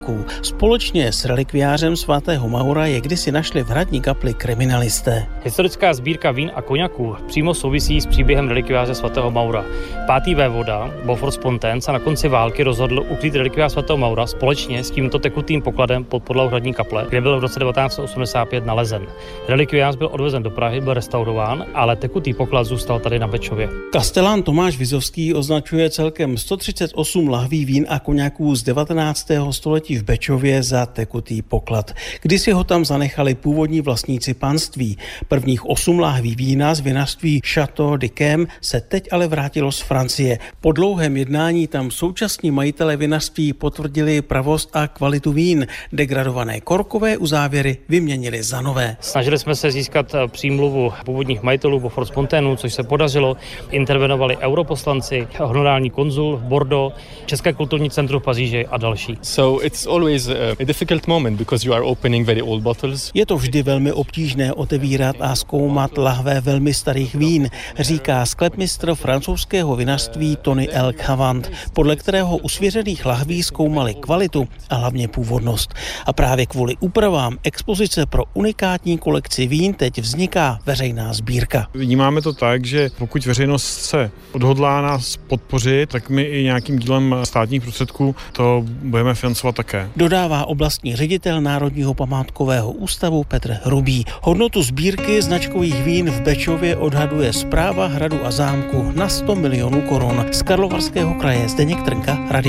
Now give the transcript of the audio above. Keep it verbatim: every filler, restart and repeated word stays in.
Společně s relikviářem svatého Maura je kdysi našli v hradní kapli kriminalisté. Historická sbírka vín a koňaků přímo souvisí s příběhem relikviáře svatého Maura. Pátý vévoda Beaufort-Spontaine se na konci války rozhodl ukrýt relikviář svatého Maura společně s tímto tekutým pokladem pod podlahu hradní kaple, kde byl v roce devatenáct set osmdesát pět nalezen. Relikviář byl odvezen do Prahy, byl restaurován, ale tekutý poklad zůstal tady na Bečově. Kastelán Tomáš Vizovský označuje celkem sto třicet osm lahví vín a koňaků z devatenáctého století v Bečově za tekutý poklad. Kdysi ho tam zanechali původní vlastníci panství. Prvních osm lahví vína z vinařství Château d'Yquem se teď ale vrátilo z Francie. Po dlouhém jednání tam současní majitelé vinařství potvrdili pravost a kvalitu vín. Degradované korkové uzávěry vyměnili za nové. Snažili jsme se získat přímluvu původních majitelů Beaufort-Spontaineu, což se podařilo. Intervenovali europoslanci, honorální konzul v Bordeaux, České kulturní centrum v Paříži a další. So it's always a difficult moment because you are opening very old bottles. Je to vždy velmi obtížné otevírat a zkoumat lahve velmi starých vín, říká sklepmistr francouzského vinařství Tony L. Cavant, podle kterého u svěřených lahví zkoumali kvalitu a hlavně původnost. A právě kvůli úpravám expozice pro unikátní kolekci vín teď vzniká veřejná sbírka. Vnímáme to tak, že pokud veřejnost se odhodlá nás podpořit, tak my i nějakým dílem státních prostředků to budeme financovat také. Dodává oblastní ředitel Národního památkového ústavu Petr Hrubý. Hodnotu sbírky značkových vín v Bečově odhaduje Správa hradu a zámku na sto milionů korun. Z Karlovarského kraje Zdeněk Trnka, Radio